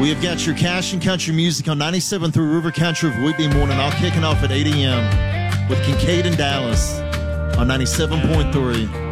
We have got your Cash and Country music on 97 through River Country of weekday morning, all kicking off at 8 a.m. with Kincaid and Dallas on 97.3.